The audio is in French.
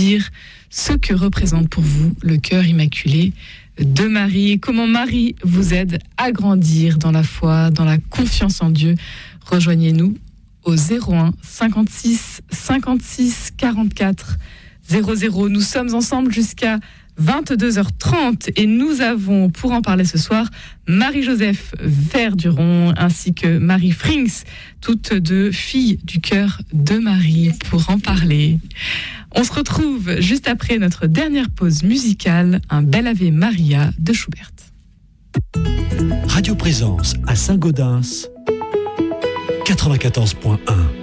dire ce que représente pour vous le cœur immaculé de Marie. Comment Marie vous aide à grandir dans la foi, dans la confiance en Dieu. Rejoignez-nous au 01 56 56 44 00. Nous sommes ensemble jusqu'à 22h30 et nous avons, pour en parler ce soir, Marie-Joseph Verduron ainsi que Marie Frings, toutes deux filles du cœur de Marie, pour en parler. On se retrouve juste après notre dernière pause musicale, un bel Ave Maria de Schubert. Radio Présence à Saint-Gaudens, 94.1.